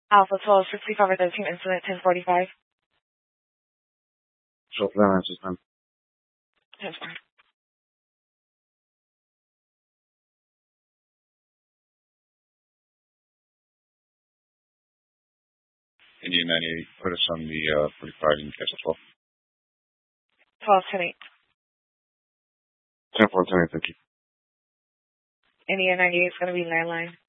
Alpha 1265 13 incident 1045. Show for that answer time. 10-4. Indian 98, put us on the 45 in case of 12 10 8. 10-4, 10, thank you. Indian 98 is going to be landline.